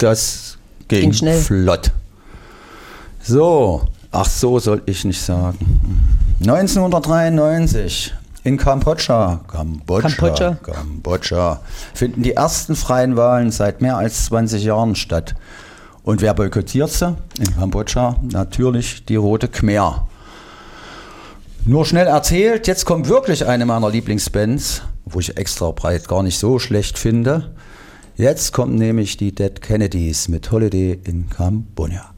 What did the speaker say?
Das ging schnell. Flott. So, ach so soll ich nicht sagen. 1993 in Kambodscha finden die ersten freien Wahlen seit mehr als 20 Jahren statt. Und wer boykottiert sie in Kambodscha? Natürlich die Rote Khmer. Nur schnell erzählt, jetzt kommt wirklich eine meiner Lieblingsbands, wo ich extra breit gar nicht so schlecht finde. Jetzt kommen nämlich die Dead Kennedys mit Holiday in Cambodia.